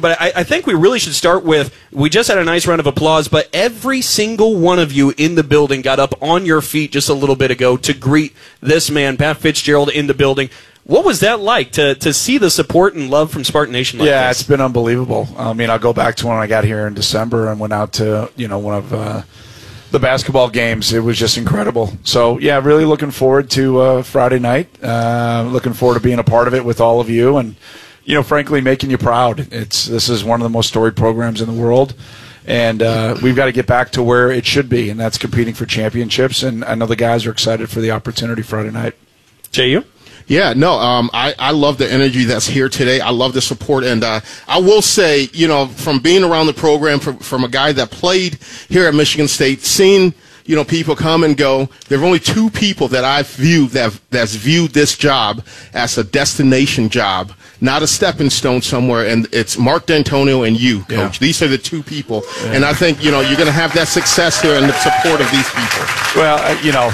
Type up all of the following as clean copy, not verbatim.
but I think we really should start with, we just had a nice round of applause, but every single one of you in the building got up on your feet just a little bit ago to greet this man, Pat Fitzgerald, in the building. What was that like to see the support and love from Spartan Nation like this? Yeah, it's been unbelievable. I mean, I'll go back to when I got here in December and went out to, one of the basketball games. It was just incredible. So, yeah, really looking forward to Friday night. Looking forward to being a part of it with all of you and, frankly, making you proud. This is one of the most storied programs in the world. And we've got to get back to where it should be, and that's competing for championships. And I know the guys are excited for the opportunity Friday night. Jay, you? Yeah, no, I love the energy that's here today. I love the support. And I will say, from being around the program, from a guy that played here at Michigan State, seeing, people come and go, there are only two people that I've viewed that's viewed this job as a destination job, not a stepping stone somewhere, and it's Mark D'Antonio and you, Coach. Yeah. These are the two people. Yeah. And I think, you're going to have that success here and the support of these people. Well,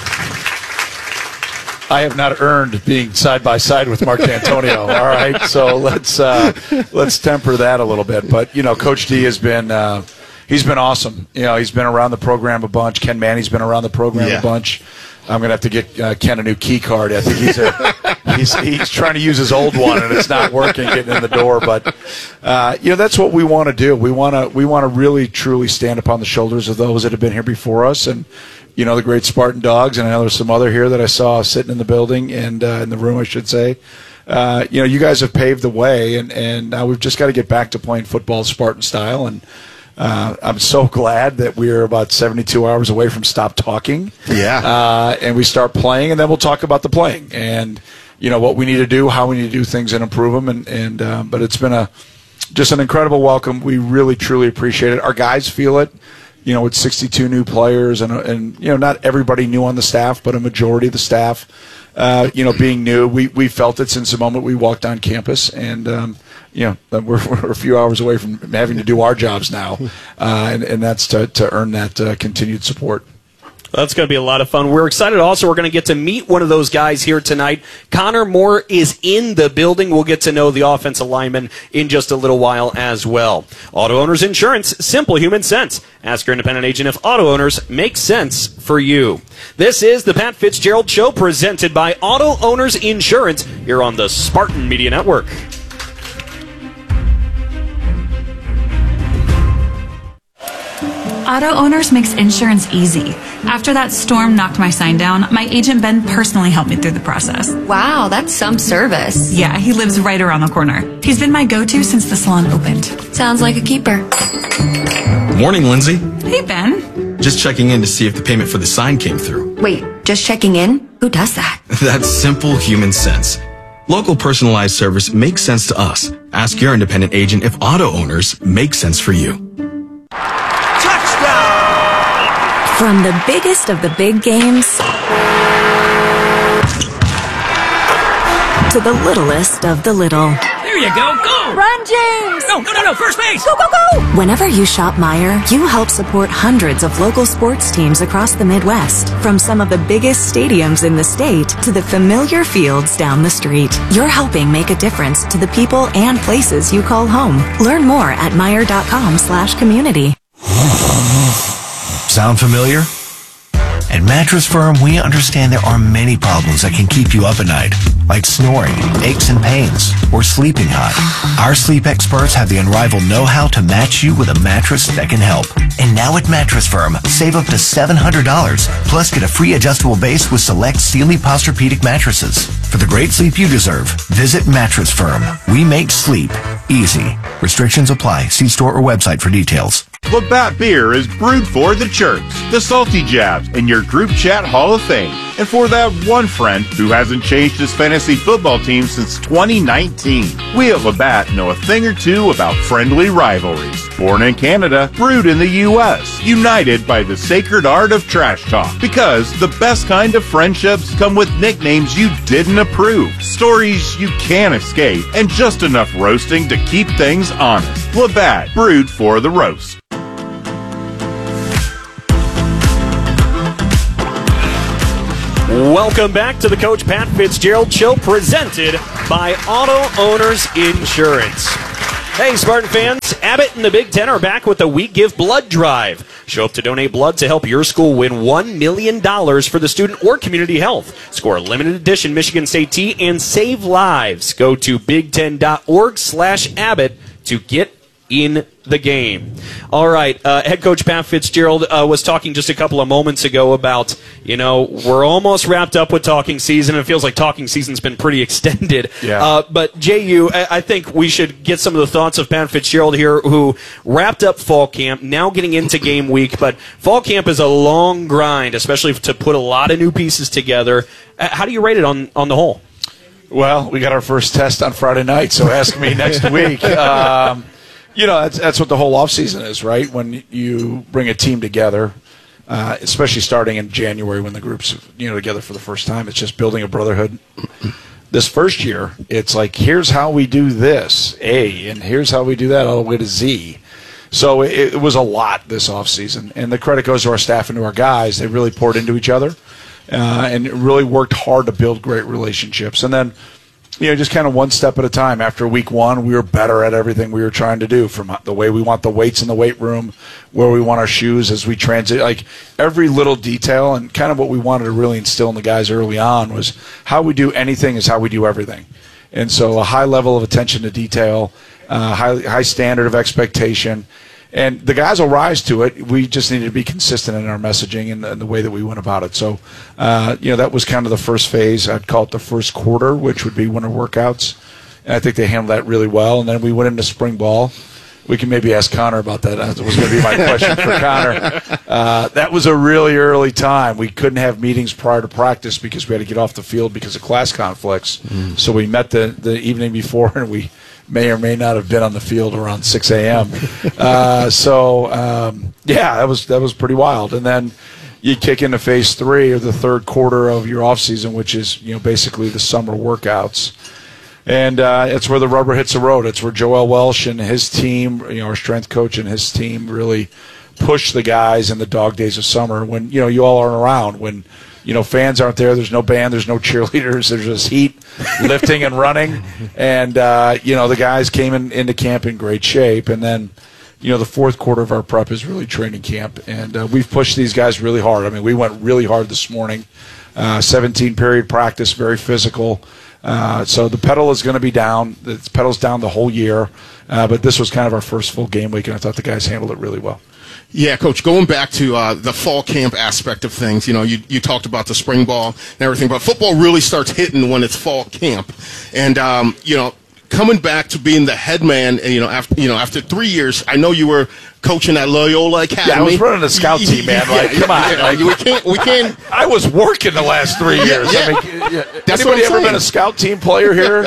I have not earned being side by side with Mark D'Antonio. All right, so let's temper that a little bit. But Coach D has been he's been awesome. He's been around the program a bunch. Ken Manny's been around the program a bunch. I'm gonna have to get Ken a new key card. I think he's trying to use his old one and it's not working getting in the door. But that's what we want to do. We want to really truly stand upon the shoulders of those that have been here before us and. The great Spartan Dogs, and I know there's some other here that I saw sitting in the building and in the room, I should say. You guys have paved the way, and now we've just got to get back to playing football Spartan style. And I'm so glad that we're about 72 hours away from stop talking. Yeah. And we start playing, and then we'll talk about the playing and what we need to do, how we need to do things, and improve them. But it's been just an incredible welcome. We really truly appreciate it. Our guys feel it. With 62 new players and not everybody new on the staff, but a majority of the staff, being new, we felt it since the moment we walked on campus, and we're a few hours away from having to do our jobs now, and that's to earn that continued support. That's going to be a lot of fun. We're excited also. We're going to get to meet one of those guys here tonight. Connor Moore is in the building. We'll get to know the offensive lineman in just a little while as well. Auto Owners Insurance, simple human sense. Ask your independent agent if auto owners make sense for you. This is the Pat Fitzgerald Show presented by Auto Owners Insurance here on the Spartan Media Network. Auto Owners makes insurance easy. After that storm knocked my sign down, my agent Ben personally helped me through the process. Wow, that's some service. Yeah, he lives right around the corner. He's been my go-to since the salon opened. Sounds like a keeper. Morning, Lindsay. Hey, Ben. Just checking in to see if the payment for the sign came through. Wait, just checking in? Who does that? That's simple human sense. Local personalized service makes sense to us. Ask your independent agent if auto owners make sense for you. From the biggest of the big games to the littlest of the little. There you go, go! Run, James! No, first base! Go, go, go! Whenever you shop Meijer, you help support hundreds of local sports teams across the Midwest. From some of the biggest stadiums in the state to the familiar fields down the street. You're helping make a difference to the people and places you call home. Learn more at Meijer.com/community. Sound familiar? At Mattress Firm, we understand there are many problems that can keep you up at night, like snoring, aches and pains, or sleeping hot. Our sleep experts have the unrivaled know-how to match you with a mattress that can help. And now at Mattress Firm, save up to $700, plus get a free adjustable base with select Sealy Posturepedic mattresses. For the great sleep you deserve, visit Mattress Firm. We make sleep easy. Restrictions apply. See store or website for details. Labatt Beer is brewed for the Chirps, the Salty Jabs, and your Group Chat Hall of Fame. And for that one friend who hasn't changed his fantasy football team since 2019. We at Labatt know a thing or two about friendly rivalries. Born in Canada, brewed in the U.S. United by the sacred art of trash talk. Because the best kind of friendships come with nicknames you didn't approve, stories you can't escape, and just enough roasting to keep things honest. Labatt, brewed for the roast. Welcome back to the Coach Pat Fitzgerald Show, presented by Auto Owners Insurance. Hey, Spartan fans, Abbott and the Big Ten are back with the We Give Blood Drive. Show up to donate blood to help your school win $1 million for the student or community health. Score a limited edition Michigan State tee and save lives. Go to big10.org/Abbott to get in the game. All right, head coach Pat Fitzgerald was talking just a couple of moments ago about, we're almost wrapped up with talking season. It feels like talking season's been pretty extended. Yeah. But JU, I think we should get some of the thoughts of Pat Fitzgerald here, who wrapped up fall camp, now getting into game week. But fall camp is a long grind, especially to put a lot of new pieces together. How do you rate it on the whole? Well, we got our first test on Friday night, so ask me next week. That's what the whole offseason is, right? When you bring a team together, especially starting in January when the group's together for the first time, it's just building a brotherhood. This first year, it's like, here's how we do this, A, and here's how we do that all the way to Z. So it was a lot this offseason, and the credit goes to our staff and to our guys. They really poured into each other and really worked hard to build great relationships. And then, just kind of one step at a time. After week one, we were better at everything we were trying to do, from the way we want the weights in the weight room, where we want our shoes as we transit, like every little detail. And kind of what we wanted to really instill in the guys early on was how we do anything is how we do everything. And so a high level of attention to detail, high standard of expectation. And the guys will rise to it. We just need to be consistent in our messaging and the way that we went about it. So, that was kind of the first phase. I'd call it the first quarter, which would be winter workouts. And I think they handled that really well. And then we went into spring ball. We can maybe ask Connor about that. That was going to be my question for Connor. That was a really early time. We couldn't have meetings prior to practice because we had to get off the field because of class conflicts. So we met the evening before, and we may or may not have been on the field around 6 a.m. That was pretty wild. And then you kick into phase 3 of the third quarter of your off season, which is basically the summer workouts. And it's where the rubber hits the road. It's where Joel Welsh and his team, our strength coach and his team, really push the guys in the dog days of summer when you all aren't around, when fans aren't there, there's no band, there's no cheerleaders, there's just heat, lifting and running. And, the guys came into camp in great shape. And then, the fourth quarter of our prep is really training camp. And we've pushed these guys really hard. I mean, we went really hard this morning. 17-period practice, very physical. So the pedal is going to be down. The pedal's down the whole year. But this was kind of our first full game week, and I thought the guys handled it really well. Yeah, Coach, going back to the fall camp aspect of things, you talked about the spring ball and everything, but football really starts hitting when it's fall camp. And, coming back to being the head man, after 3 years, I know you were coaching at Loyola Academy. Yeah, I was running a scout team, man. Come on. We can't. I was working the last 3 years. Yeah. That's anybody ever been a scout team player here?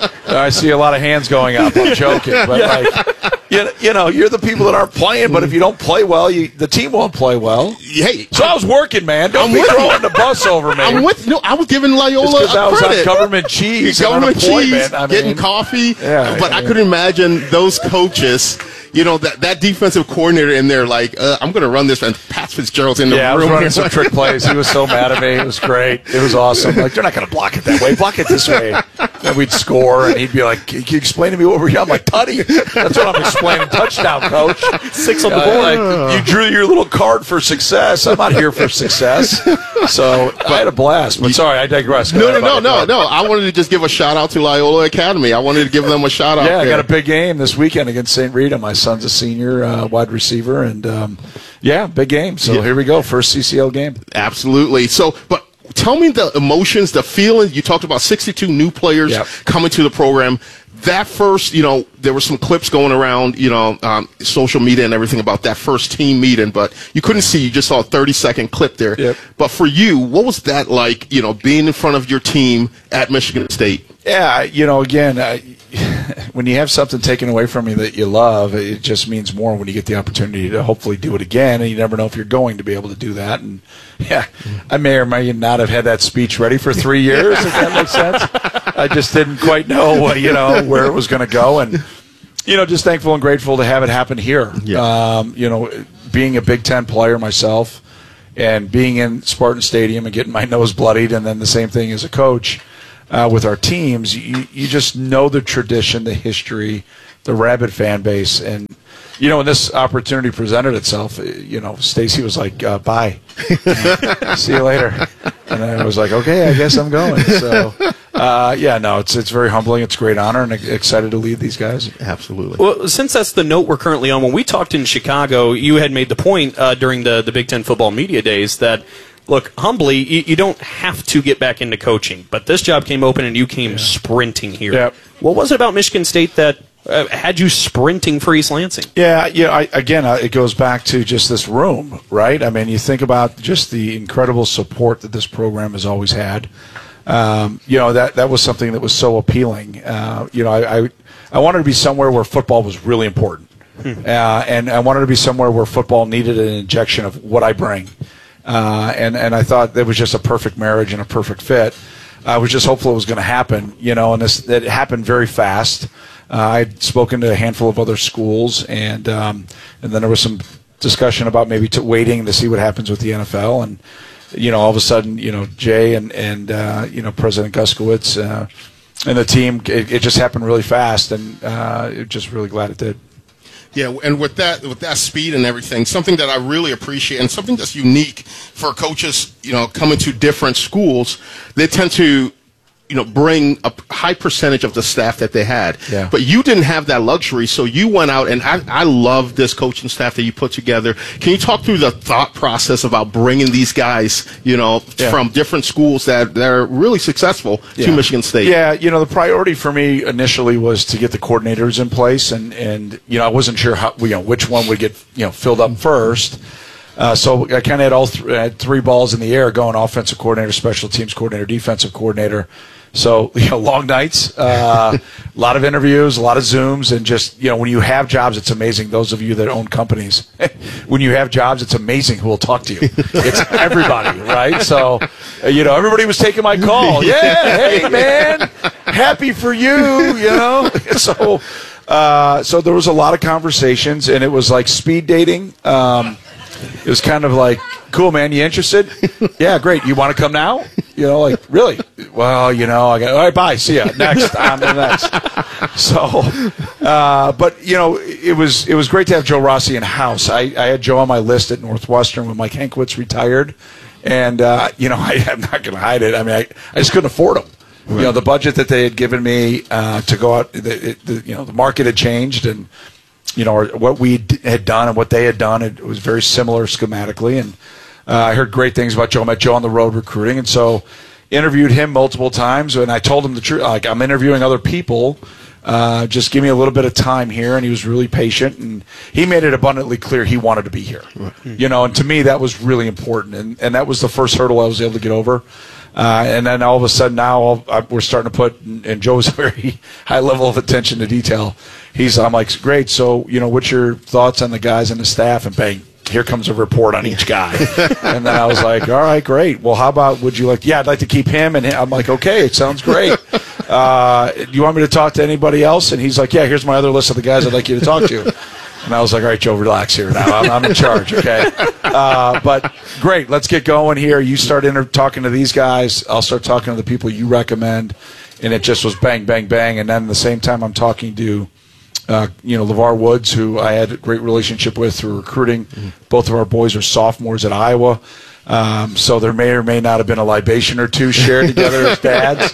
I see a lot of hands going up. I'm joking. But, you're the people that aren't playing, but if you don't play well, the team won't play well. Hey. So I was working, man. Don't be throwing the bus over me. I was giving Loyola because I was on government cheese. Government cheese, getting coffee. Yeah, but I could imagine those coaches, that defensive coordinator in there, like, I'm going to run this, and Pat Fitzgerald's in the room. Yeah, I was running some trick plays. He was so mad at me. It was great. It was awesome. Like, they're not going to block it that way. Block it this way. Then we'd score, and he'd be like, can you explain to me what we're doing? I'm like, Tutty. That's what I'm explaining. Touchdown, coach. 6 on the board. You drew your little card for success. I'm not here for success. So I had a blast. But sorry, I digress. No. I wanted to just give a shout-out to Loyola Academy. I wanted to give them a shout-out. Yeah, I got a big game this weekend against St. Rita. My son's a senior wide receiver, and big game. So here we go, first CCL game. Absolutely. So, but tell me the emotions, the feeling. You talked about 62 new players coming to the program. That first, there were some clips going around, social media and everything about that first team meeting, but you couldn't see. You just saw a 30-second clip there. Yep. But for you, what was that like, being in front of your team at Michigan State? Yeah, again, when you have something taken away from you that you love, it just means more when you get the opportunity to hopefully do it again, and you never know if you're going to be able to do that. And, I may or may not have had that speech ready for 3 years, if that makes sense. I just didn't quite know, where it was going to go. And, just thankful and grateful to have it happen here. Yeah. Being a Big Ten player myself and being in Spartan Stadium and getting my nose bloodied, and then the same thing as a coach, with our teams, you just know the tradition, the history, the rabid fan base, and when this opportunity presented itself, Stacy was like, bye. See you later. And I was like, okay, I guess I'm going. So, it's very humbling. It's a great honor, and excited to lead these guys. Absolutely. Well, since that's the note we're currently on, when we talked in Chicago, you had made the point during the Big Ten football media days that, look, humbly, you don't have to get back into coaching, but this job came open and you came sprinting here. Yep. What was it about Michigan State that had you sprinting for East Lansing? It goes back to just this room, right? I mean, you think about just the incredible support that this program has always had. That was something that was so appealing. I wanted to be somewhere where football was really important. And I wanted to be somewhere where football needed an injection of what I bring. And I thought it was just a perfect marriage and a perfect fit. I was just hopeful it was going to happen, and it happened very fast. I'd spoken to a handful of other schools, and then there was some discussion about maybe waiting to see what happens with the NFL. And, all of a sudden, Jay and President Guskowitz and the team, it just happened really fast, and just really glad it did. Yeah, and with that speed and everything, something that I really appreciate and something that's unique for coaches, coming to different schools, they tend to, bring a high percentage of the staff that they had. Yeah. But you didn't have that luxury, so you went out, and I love this coaching staff that you put together. Can you talk through the thought process about bringing these guys, from different schools that are really successful to Michigan State? Yeah, the priority for me initially was to get the coordinators in place, and I wasn't sure how, which one would get, filled up first. So I kind of had three balls in the air going: offensive coordinator, special teams coordinator, defensive coordinator. So, long nights, a lot of interviews, a lot of Zooms, and just, when you have jobs, it's amazing. Those of you that own companies, when you have jobs, it's amazing who will talk to you. It's everybody, right? So, everybody was taking my call. Yeah, hey, man, happy for you, So there was a lot of conversations, and it was like speed dating. It was kind of like, cool, man, you interested? Yeah, great. You want to come now? Really? Well, I got, all right, bye. See ya. Next. On to the next. So, but, it was great to have Joe Rossi in house. I had Joe on my list at Northwestern when Mike Hankwitz retired. And, I'm not going to hide it. I mean, I just couldn't afford him. Right. The budget that they had given me to go out, the market had changed, and, what we had done and what they had done, it was very similar schematically. And I heard great things about Joe. I met Joe on the road recruiting, and so interviewed him multiple times. And I told him the truth, like, I'm interviewing other people. Just give me a little bit of time here. And he was really patient, and he made it abundantly clear he wanted to be here. Right. And to me that was really important, and that was the first hurdle I was able to get over. And then all of a sudden now we're starting to put, and Joe's a very high level of attention to detail. I'm like, great. So, what's your thoughts on the guys and the staff? And bang, here comes a report on each guy. And then I was like, all right, great. Well, how about, I'd like to keep him. And I'm like, okay, it sounds great. Do you want me to talk to anybody else? And he's like, yeah, here's my other list of the guys I'd like you to talk to. And I was like, all right, Joe, relax here now. I'm in charge, okay? But great, let's get going here. You start talking to these guys. I'll start talking to the people you recommend. And it just was bang, bang, bang. And then at the same time, I'm talking to, LeVar Woods, who I had a great relationship with through recruiting. Mm-hmm. Both of our boys are sophomores at Iowa. So there may or may not have been a libation or two shared together as dads.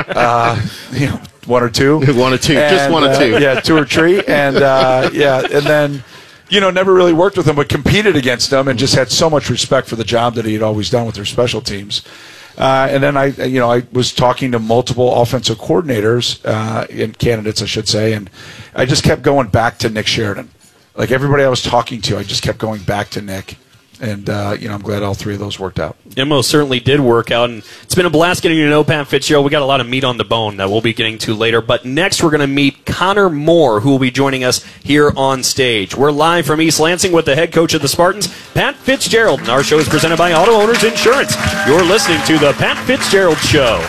One or two. One or two. And, just one or two. Yeah, two or three. And, and then, never really worked with them, but competed against them and just had so much respect for the job that he had always done with their special teams. And then I was talking to multiple offensive coordinators, and candidates, I should say, and I just kept going back to Nick Sheridan. Like everybody I was talking to, I just kept going back to Nick. And, I'm glad all three of those worked out. It most certainly did work out. And it's been a blast getting to know Pat Fitzgerald. We got a lot of meat on the bone that we'll be getting to later. But next we're going to meet Connor Moore, who will be joining us here on stage. We're live from East Lansing with the head coach of the Spartans, Pat Fitzgerald. And our show is presented by Auto Owners Insurance. You're listening to The Pat Fitzgerald Show.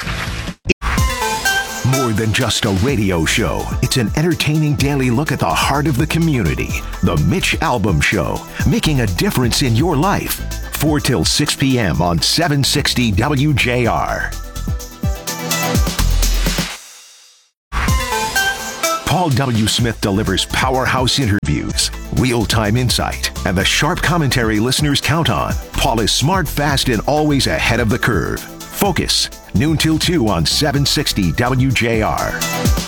More than just a radio show, it's an entertaining daily look at the heart of the community. The Mitch Albom Show, making a difference in your life. 4 till 6 p.m. on 760 WJR. Paul W. Smith delivers powerhouse interviews, real-time insight, and the sharp commentary listeners count on. Paul is smart, fast, and always ahead of the curve. Focus, noon till 2 on 760 WJR.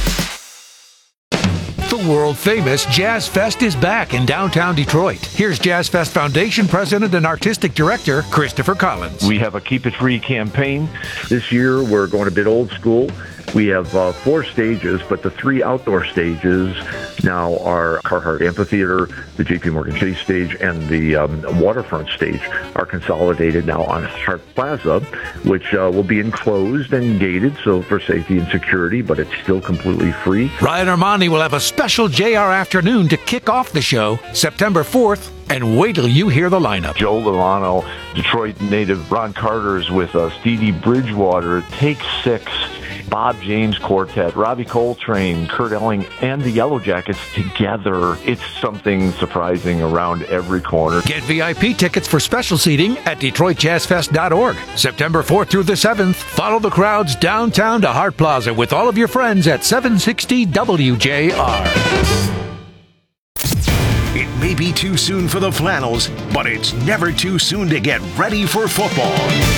The world-famous Jazz Fest is back in downtown Detroit. Here's Jazz Fest Foundation President and Artistic Director Christopher Collins. We have a Keep It Free campaign. This year, we're going a bit old school. We have 4 stages, but the 3 outdoor stages now are Carhartt Amphitheater, the JP Morgan Chase stage, and the waterfront stage are consolidated now on Hart Plaza, which will be enclosed and gated, so for safety and security, but it's still completely free. Ryan Armani will have a special JR afternoon to kick off the show September 4th. And wait till you hear the lineup. Joe Lovano, Detroit native Ron Carter's with Stevie Bridgewater, Take 6, Bob James Quartet, Robbie Coltrane, Kurt Elling, and the Yellow Jackets together. It's something surprising around every corner. Get VIP tickets for special seating at DetroitJazzFest.org. September 4th through the 7th, follow the crowds downtown to Hart Plaza with all of your friends at 760 WJR. It may be too soon for the flannels, but it's never too soon to get ready for football.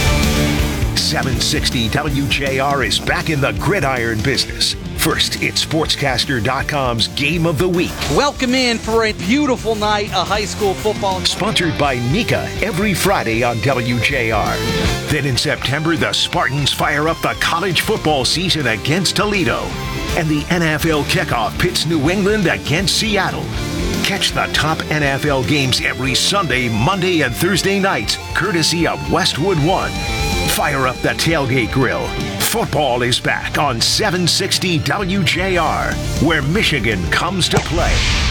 760 WJR is back in the gridiron business. First, it's Sportscaster.com's Game of the Week. Welcome in for a beautiful night of high school football. Sponsored by Nika every Friday on WJR. Then in September, the Spartans fire up the college football season against Toledo. And the NFL kickoff pits New England against Seattle. Catch the top NFL games every Sunday, Monday, and Thursday nights, courtesy of Westwood One. Fire up the tailgate grill. Football is back on 760 WJR, where Michigan comes to play.